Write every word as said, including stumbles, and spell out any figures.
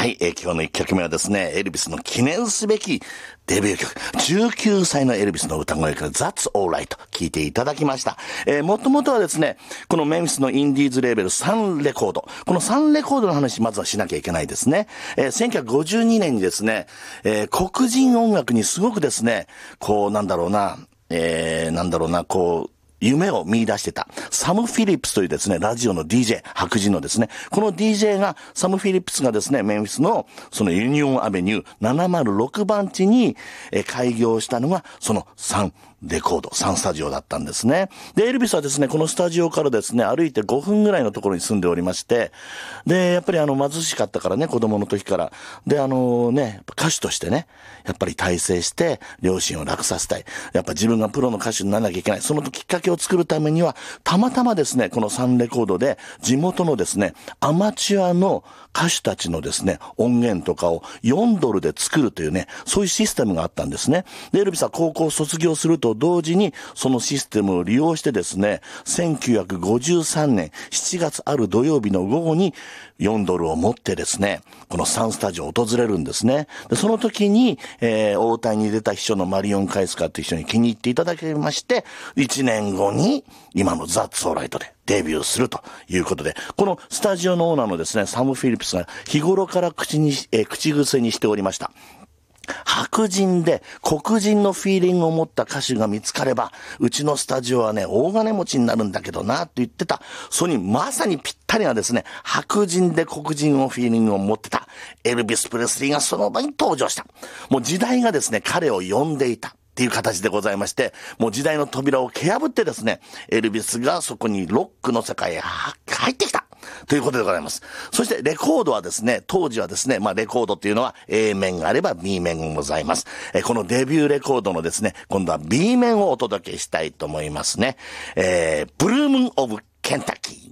はい、えー、今日のいっきょくめはですね、エルビスの記念すべきデビュー曲、じゅうきゅうさいのエルビスの歌声から That's Alright 聴いていただきました。えー、もともとはですね、このメンフィスのインディーズレーベルサンレコード、このサンレコードの話まずはしなきゃいけないですね。えー、せんきゅうひゃくごじゅうにねんにですね、えー、黒人音楽にすごくですね、こうなんだろうな、えー、なんだろうな、こう、夢を見出してたサム・フィリップスというですね、ラジオの ディージェー、白人のですね、この ディージェー が、サム・フィリップスがですね、メンフィスのそのユニオンアベニューななまるろくばん地に、えー、開業したのがそのサンレコード、サンスタジオだったんですね。で、エルビスはですね、このスタジオからですね、歩いてごふんぐらいのところに住んでおりまして、で、やっぱりあの、貧しかったからね、子供の時から。で、あのね、歌手としてね、やっぱり大成して、両親を楽させたい。やっぱ自分がプロの歌手にならなきゃいけない。そのきっかけを作るためには、たまたまですね、このサンレコードで、地元のですね、アマチュアの歌手たちのですね、音源とかをよんドルで作るというね、そういうシステムがあったんですね。で、エルビスは高校を卒業すると同時に、そのシステムを利用してですね、せんきゅうひゃくごじゅうさんねんしちがつある土曜日の午後によんドルを持ってですね、このサンスタジオを訪れるんですね。で、その時に、えー、応対に出た秘書のマリオン・カイスカーという人に気に入っていただきまして、いちねんごに今のザッツオーライトでデビューするということで、このスタジオのオーナーのですね、サム・フィリップスが日頃から口に、えー、口癖にしておりました。白人で黒人のフィーリングを持った歌手が見つかれば、うちのスタジオはね、大金持ちになるんだけどな、と言ってた。それにまさにぴったりなですね、白人で黒人のフィーリングを持ってたエルビス・プレスリーがその場に登場した。もう時代がですね、彼を呼んでいた。っていう形でございまして、もう時代の扉を蹴破ってですね、エルビスがそこにロックの世界へ入ってきたということでございます。そしてレコードはですね、当時はですね、まあレコードっていうのは A 面があれば B 面がございます。えこのデビューレコードのですね、今度は B 面をお届けしたいと思いますね。えー、ブルームン・オブ・ケンタッキー。